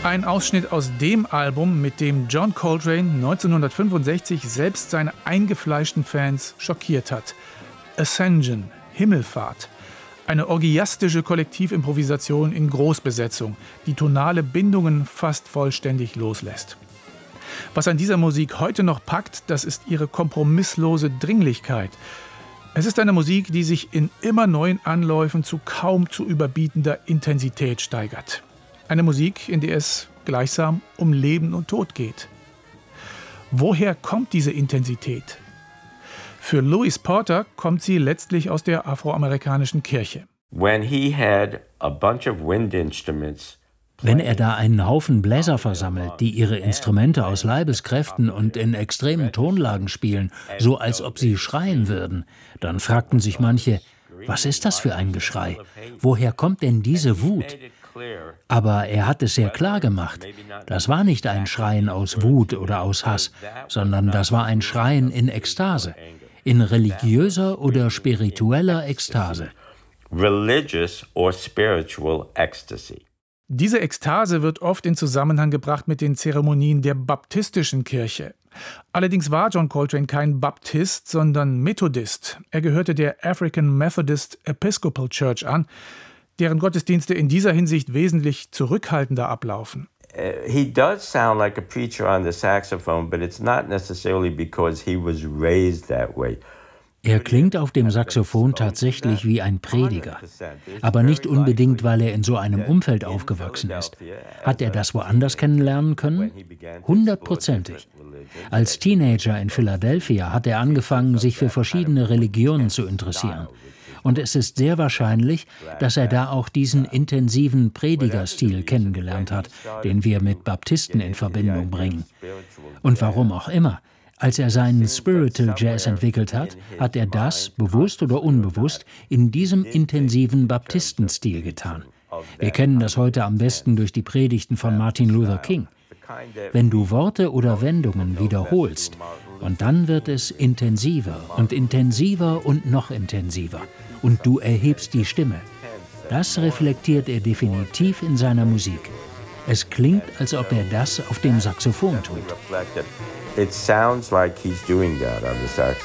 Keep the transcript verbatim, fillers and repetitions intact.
Ein Ausschnitt aus dem Album, mit dem John Coltrane neunzehnhundertfünfundsechzig selbst seine eingefleischten Fans schockiert hat. Ascension, Himmelfahrt. Eine orgiastische Kollektivimprovisation in Großbesetzung, die tonale Bindungen fast vollständig loslässt. Was an dieser Musik heute noch packt, das ist ihre kompromisslose Dringlichkeit. Es ist eine Musik, die sich in immer neuen Anläufen zu kaum zu überbietender Intensität steigert. Eine Musik, in der es gleichsam um Leben und Tod geht. Woher kommt diese Intensität? Für Louis Porter kommt sie letztlich aus der afroamerikanischen Kirche. When he had a bunch of wind instruments, Wenn er da einen Haufen Bläser versammelt, die ihre Instrumente aus Leibeskräften und in extremen Tonlagen spielen, so als ob sie schreien würden, dann fragten sich manche, was ist das für ein Geschrei? Woher kommt denn diese Wut? Aber er hat es sehr klar gemacht. Das war nicht ein Schreien aus Wut oder aus Hass, sondern das war ein Schreien in Ekstase, in religiöser oder spiritueller Ekstase. religious or spiritual ecstasy. Diese Ekstase wird oft in Zusammenhang gebracht mit den Zeremonien der baptistischen Kirche. Allerdings war John Coltrane kein Baptist, sondern Methodist. Er gehörte der African Methodist Episcopal Church an, deren Gottesdienste in dieser Hinsicht wesentlich zurückhaltender ablaufen. Uh, he does sound like a preacher on the saxophone, but it's not necessarily because he was raised that way. Er klingt auf dem Saxophon tatsächlich wie ein Prediger, aber nicht unbedingt, weil er in so einem Umfeld aufgewachsen ist. Hat er das woanders kennenlernen können? Hundertprozentig. Als Teenager in Philadelphia hat er angefangen, sich für verschiedene Religionen zu interessieren. Und es ist sehr wahrscheinlich, dass er da auch diesen intensiven Predigerstil kennengelernt hat, den wir mit Baptisten in Verbindung bringen. Und warum auch immer. Als er seinen Spiritual Jazz entwickelt hat, hat er das, bewusst oder unbewusst, in diesem intensiven Baptistenstil getan. Wir kennen das heute am besten durch die Predigten von Martin Luther King. Wenn du Worte oder Wendungen wiederholst, und dann wird es intensiver und intensiver und noch intensiver. Und du erhebst die Stimme. Das reflektiert er definitiv in seiner Musik. Es klingt, als ob er das auf dem Saxophon tut. It sounds like he's doing that on the saxophone.